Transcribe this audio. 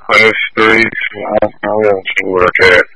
When it's 3, I don't know where to work at.